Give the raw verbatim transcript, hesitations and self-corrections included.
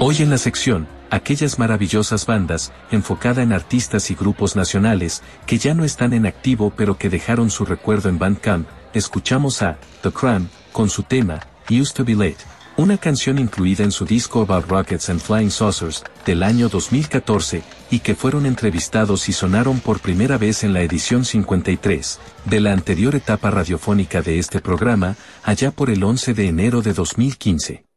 Hoy en la sección, aquellas maravillosas bandas, enfocada en artistas y grupos nacionales, que ya no están en activo pero que dejaron su recuerdo en Bandcamp, escuchamos a The Cram, con su tema, Used to Be Late, una canción incluida en su disco About Rockets and Flying Saucers, del año dos mil catorce, y que fueron entrevistados y sonaron por primera vez en la edición cincuenta y tres, de la anterior etapa radiofónica de este programa, allá por el once de enero de dos mil quince.